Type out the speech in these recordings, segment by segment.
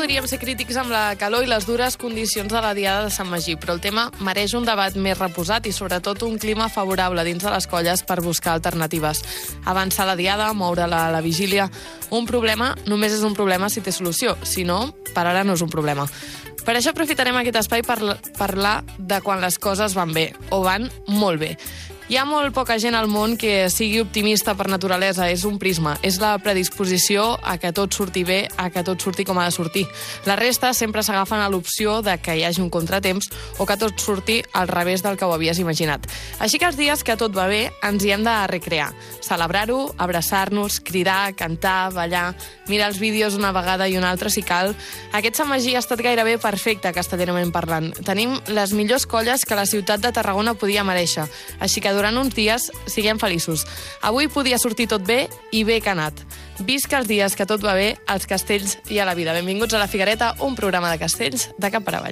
podríem ser crítics amb la calor i les dures condicions de la diada de Sant Magí, però el tema mereix un debat més reposat i sobretot un clima favorable dins de les colles per buscar alternatives. Avançar la diada, moure-la a la vigília... Un problema només és un problema si té solució, si no, per ara no és un problema. Per això aprofitarem aquest espai per parlar de quan les coses van bé, o van molt bé. Hi ha molt poca gent al món que sigui optimista per naturalesa, és un prisma, és la predisposició a que tot surti bé, a que tot surti com ha de sortir. La resta sempre s'agafen a l'opció de que hi hagi un contratemps o que tot surti al revés del que ho havies imaginat. Així que els dies que tot va bé ens hi hem de recrear, celebrar-ho, abraçar-nos, cridar, cantar, ballar, mirar els vídeos una vegada i una altra si cal. Aquest Sant Magí ha estat gairebé perfecte castellerament parlant. Tenim les millors colles que la ciutat de Tarragona podia merèixer, així que durant uns dies siguem feliços. Avui podia sortir tot bé i bé que ha anat. Visca els dies que tot va bé, als castells i a la vida. Benvinguts a La Figuereta, un programa de castells de cap per avall.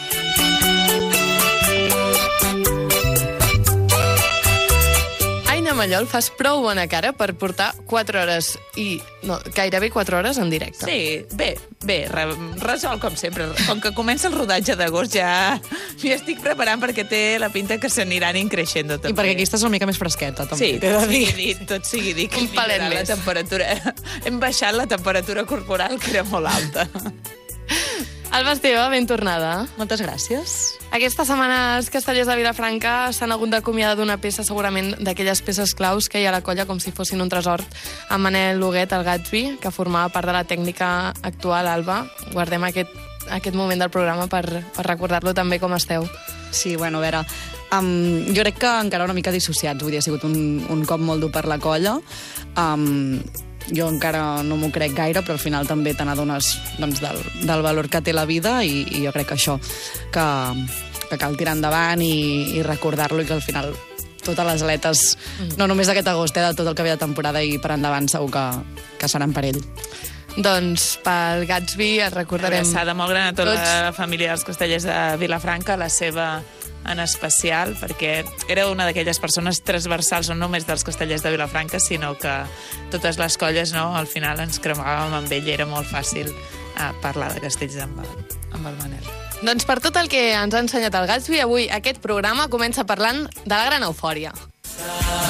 Aina Mallol, fas prou bona cara per portar 4 hores i... No, gairebé 4 hores en directe. Sí, bé, resol com sempre. Com que comença el rodatge d'agost ja m'hi estic preparant perquè té la pinta que s'aniran increixent també. I perquè aquí estàs una mica més fresqueta, també. Sí, tot sigui dit. Un palet més. La temperatura... Hem baixat la temperatura corporal, que era molt alta. Alba Esteve, ben tornada. Moltes gràcies. Aquesta setmana els castellers de Vilafranca s'han hagut d'acomiadar d'una peça, segurament d'aquelles peces claus que hi ha a la colla com si fossin un tresor, amb Manel Huguet, el Gatsby, que formava part de la tècnica actual. Alba, guardem aquest moment del programa per recordar-lo també com esteu. Sí, bueno, a veure, jo crec que encara una mica dissociats, vull dir, ha sigut un cop molt dur per la colla. Jo encara no m'ho crec gaire, però al final també te n'adones doncs, del valor que té la vida i jo crec que això, que cal tirar endavant i recordar-lo i que al final totes les aletes, no només d'aquest agost, de tot el que ve de temporada i per endavant segur que seran per ell. Doncs pel Gatsby et recordarem... Una abraçada molt gran a tota la família dels castellers de Vilafranca, la seva en especial, perquè era una d'aquelles persones transversals, no només dels castellers de Vilafranca, sinó que totes les colles, no, al final ens cremàvem amb ell i era molt fàcil parlar de castells amb el Manel. Doncs per tot el que ens ha ensenyat el Gatsby, avui aquest programa comença parlant de la gran eufòria.